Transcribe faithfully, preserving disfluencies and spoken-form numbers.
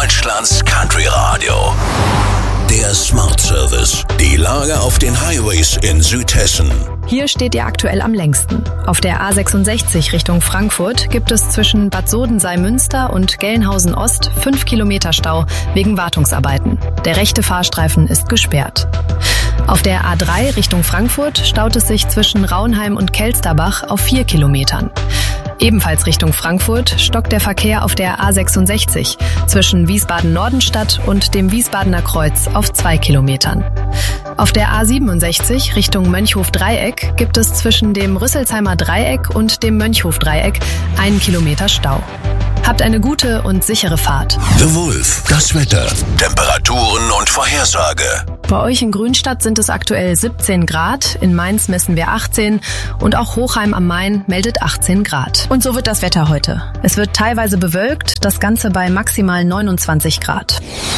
Deutschlands Country Radio. Der Smart Service. Die Lage auf den Highways in Südhessen. Hier steht ihr aktuell am längsten. Auf der A sechsundsechzig Richtung Frankfurt gibt es zwischen Bad Sodenseimünster und Gelnhausen Ost fünf Kilometer Stau wegen Wartungsarbeiten. Der rechte Fahrstreifen ist gesperrt. Auf der A drei Richtung Frankfurt staut es sich zwischen Raunheim und Kelsterbach auf vier Kilometern. Ebenfalls Richtung Frankfurt stockt der Verkehr auf der A sechsundsechzig zwischen Wiesbaden-Nordenstadt und dem Wiesbadener Kreuz auf zwei Kilometern. Auf der A siebenundsechzig Richtung Mönchhof-Dreieck gibt es zwischen dem Rüsselsheimer Dreieck und dem Mönchhof-Dreieck einen Kilometer Stau. Habt eine gute und sichere Fahrt. The Wolf, das Wetter, Temperaturen und Vorhersage. Bei euch in Grünstadt sind es aktuell siebzehn Grad, in Mainz messen wir achtzehn und auch Hochheim am Main meldet achtzehn Grad. Und so wird das Wetter heute. Es wird teilweise bewölkt, das Ganze bei maximal neunundzwanzig Grad.